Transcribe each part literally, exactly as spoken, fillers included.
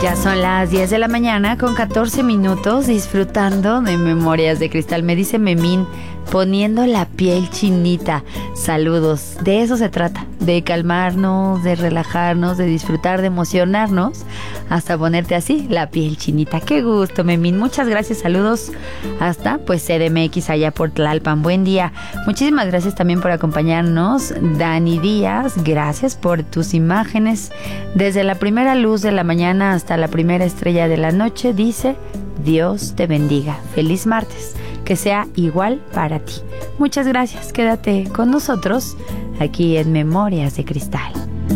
Ya son las diez de la mañana con catorce minutos disfrutando de Memorias de Cristal. Me dice Memín, poniendo la piel chinita. Saludos. De eso se trata, de calmarnos, de relajarnos, de disfrutar, de emocionarnos, hasta ponerte así la piel chinita. Qué gusto, Memín. Muchas gracias. Saludos hasta pues C D M X allá por Tlalpan. Buen día. Muchísimas gracias también por acompañarnos. Dani Díaz, gracias por tus imágenes. Desde la primera luz de la mañana hasta la primera estrella de la noche, dice: Dios te bendiga. Feliz martes. Que sea igual para ti. Muchas gracias. Quédate con nosotros aquí en Memorias de Cristal.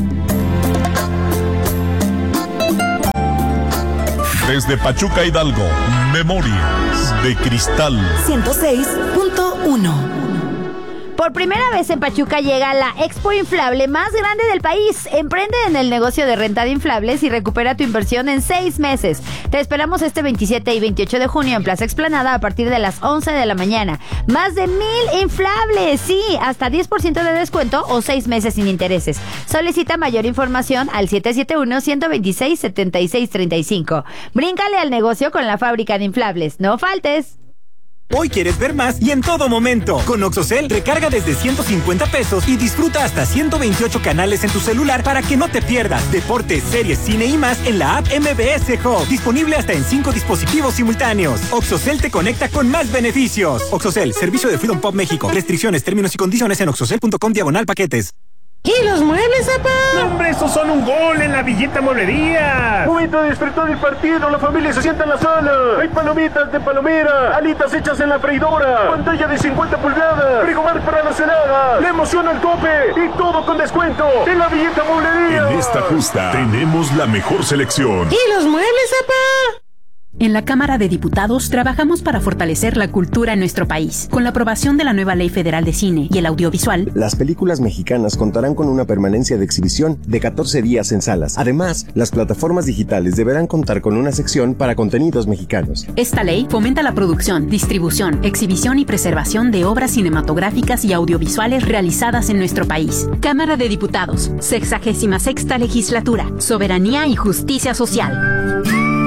Desde Pachuca, Hidalgo, Memorias de Cristal. ciento seis punto uno. Por primera vez en Pachuca llega la expo inflable más grande del país. Emprende en el negocio de renta de inflables y recupera tu inversión en seis meses. Te esperamos este veintisiete y veintiocho de junio en Plaza Explanada a partir de las once de la mañana. Más de mil inflables, sí, hasta diez por ciento de descuento o seis meses sin intereses. Solicita mayor información al siete siete uno, uno dos seis, siete seis tres cinco. Bríncale al negocio con la fábrica de inflables. No faltes. Hoy quieres ver más y en todo momento. Con Oxocel, recarga desde ciento cincuenta pesos y disfruta hasta ciento veintiocho canales en tu celular para que no te pierdas deportes, series, cine y más en la app M B S Hub. Disponible hasta en cinco dispositivos simultáneos. Oxocel te conecta con más beneficios. Oxocel, servicio de Freedom Pop México. Restricciones, términos y condiciones en oxocel punto com diagonal paquetes. ¿Y los muebles, papá? No, hombre, esos son un gol en la Villita Mueblería. Momento de disfrutar del partido, la familia se sienta en la sala. Hay palomitas de palomera, alitas hechas en la freidora, pantalla de cincuenta pulgadas, frigobar para la cenada, la emoción al tope y todo con descuento en la Villita Mueblería. En esta justa tenemos la mejor selección. ¿Y los muebles, papá? En la Cámara de Diputados trabajamos para fortalecer la cultura en nuestro país. Con la aprobación de la nueva Ley Federal de Cine y el Audiovisual, las películas mexicanas contarán con una permanencia de exhibición de catorce días en salas. Además, las plataformas digitales deberán contar con una sección para contenidos mexicanos. Esta ley fomenta la producción, distribución, exhibición y preservación de obras cinematográficas y audiovisuales realizadas en nuestro país. Cámara de Diputados, sexagésima sexta legislatura, soberanía y justicia social.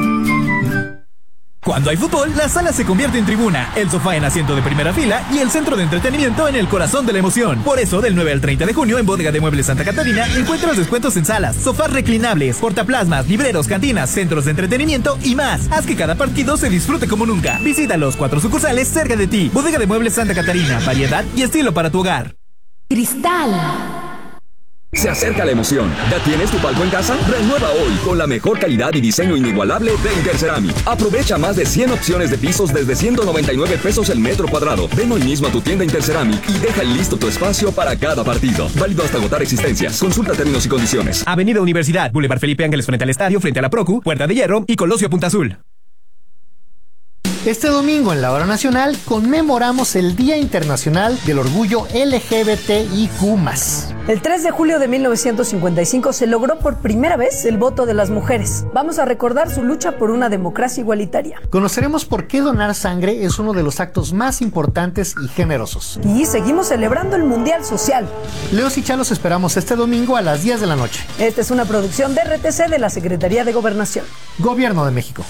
Cuando hay fútbol, la sala se convierte en tribuna, el sofá en asiento de primera fila y el centro de entretenimiento en el corazón de la emoción. Por eso, del nueve al treinta de junio en Bodega de Muebles Santa Catarina, encuentras descuentos en salas, sofás reclinables, portaplasmas, libreros, cantinas, centros de entretenimiento y más. Haz que cada partido se disfrute como nunca. Visita los cuatro sucursales cerca de ti. Bodega de Muebles Santa Catarina, variedad y estilo para tu hogar. Cristal. Se acerca la emoción. ¿Ya tienes tu palco en casa? Renueva hoy con la mejor calidad y diseño inigualable de Interceramic. Aprovecha más de cien opciones de pisos desde ciento noventa y nueve pesos el metro cuadrado. Ven hoy mismo a tu tienda Interceramic y deja listo tu espacio para cada partido. Válido hasta agotar existencias. Consulta términos y condiciones. Avenida Universidad, Boulevard Felipe Ángeles frente al estadio, frente a la Procu, Puerta de Hierro y Colosio Punta Azul. Este domingo en la Hora Nacional conmemoramos el Día Internacional del Orgullo L G B T I Q más. El tres de julio de mil novecientos cincuenta y cinco se logró por primera vez el voto de las mujeres. Vamos a recordar su lucha por una democracia igualitaria. Conoceremos por qué donar sangre es uno de los actos más importantes y generosos. Y seguimos celebrando el Mundial Social. Leos y Chalos esperamos este domingo a las diez de la noche. Esta es una producción de R T C de la Secretaría de Gobernación. Gobierno de México.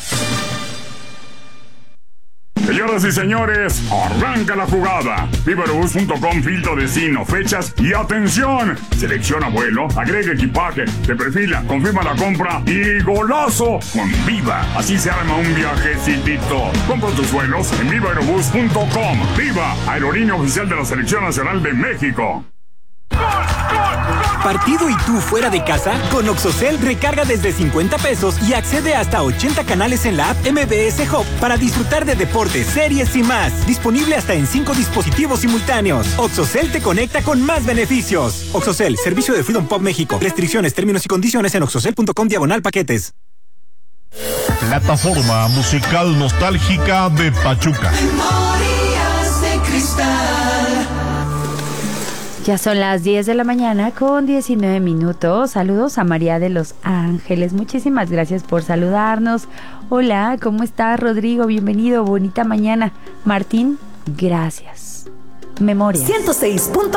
Señoras y señores, arranca la jugada. Viva Aerobús punto com, filtro destino, fechas y atención. Selecciona vuelo, agrega equipaje, te perfila, confirma la compra y ¡golazo! Con Viva, así se arma un viajecitito. Compra tus vuelos en Viva Aerobús punto com. Viva, aerolínea oficial de la Selección Nacional de México. ¿Partido y tú fuera de casa? Con Oxocel recarga desde cincuenta pesos y accede hasta ochenta canales en la app M B S Hub para disfrutar de deportes, series y más. Disponible hasta en cinco dispositivos simultáneos. Oxocel te conecta con más beneficios. Oxocel, servicio de Freedom Pop México. Restricciones, términos y condiciones en oxocel punto com diagonal paquetes. Plataforma musical nostálgica de Pachuca. Memorias de Cristal. Ya son las diez de la mañana con diecinueve minutos. Saludos a María de los Ángeles. Muchísimas gracias por saludarnos. Hola, ¿cómo estás, Rodrigo? Bienvenido, bonita mañana. Martín, gracias. Memorias. ciento seis punto